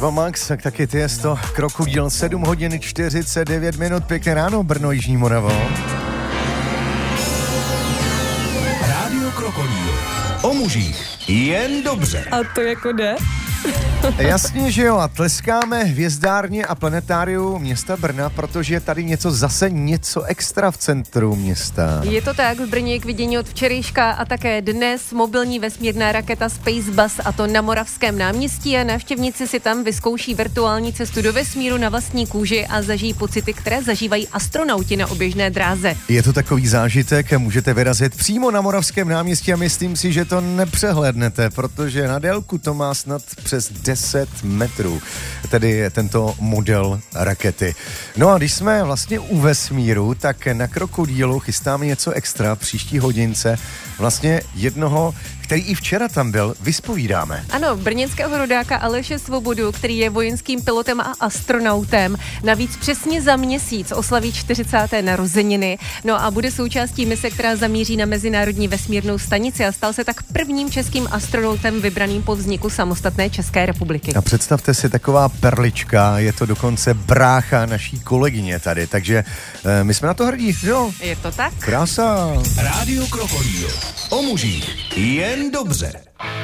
Eva Max, tak je to Krokodýl, 7 hodin 49 minut, pěkné ráno, Brno, Jižní Moravo. Rádio Krokodýl. O mužích jen dobře. A to jako jde? Jasně, že jo, a tleskáme hvězdárně a planetáriu města Brna, protože je tady něco extra v centru města. Je to tak, v Brně je k vidění od včerejška a také dnes mobilní vesmírná raketa Spacebus, a to na Moravském náměstí, a návštěvníci si tam vyzkouší virtuální cestu do vesmíru na vlastní kůži a zažijí pocity, které zažívají astronauti na oběžné dráze. Je to takový zážitek, můžete vyrazit přímo na Moravském náměstí a myslím si, že to nepřehlédnete, protože na délku to má snad přes 10 metrů, tedy tento model rakety. No a když jsme vlastně u vesmíru, tak na Krokodýlu chystáme něco extra příští hodince, vlastně jednoho, který i včera tam byl, vyspovídáme. Ano, brněnského rodáka Aleše Svobodu, který je vojenským pilotem a astronautem. Navíc přesně za měsíc oslaví 40. narozeniny. No a bude součástí mise, která zamíří na Mezinárodní vesmírnou stanici, a stal se tak prvním českým astronautem vybraným po vzniku samostatné České republiky. A představte si, taková perlička, je to dokonce brácha naší kolegyně tady, takže my jsme na to hrdí, jo? Je to tak? Krása. Rádio Krokodýl. O mužích jen dobře.